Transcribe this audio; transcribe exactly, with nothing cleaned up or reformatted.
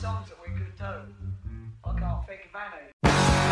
songs that we could do. I can't think of any.